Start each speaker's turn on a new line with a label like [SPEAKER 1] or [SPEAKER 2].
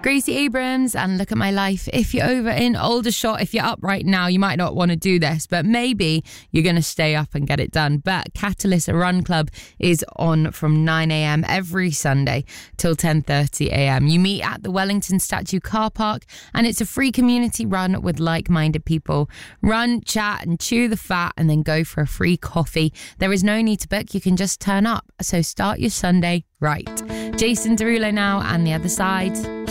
[SPEAKER 1] Gracie Abrams and Look at My Life. If you're over in Aldershot, if you're up right now, you might not want to do this, but maybe you're going to stay up and get it done. But Catalyst Run Club is on from 9 a.m. every Sunday till 10:30 a.m. You meet at the Wellington Statue car park, and it's a free community run with like-minded people. Run, chat and chew the fat, and then go for a free coffee. There is no need to book. You can just turn up. So start your Sunday right. Jason Derulo now, and The Other Side.